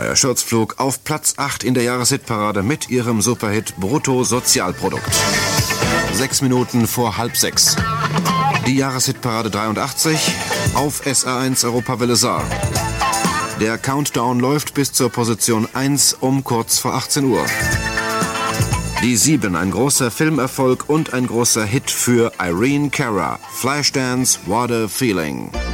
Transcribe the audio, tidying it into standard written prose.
Herr Sturzflug auf Platz 8 in der Jahreshitparade mit ihrem Superhit Bruttosozialprodukt. 6 Minuten vor 5:30. Die Jahreshitparade 83 auf SR1 Europawelle Saar. Der Countdown läuft bis zur Position 1 um kurz vor 18 Uhr. Die 7, ein großer Filmerfolg und ein großer Hit für Irene Cara. Flashdance, What a Feeling.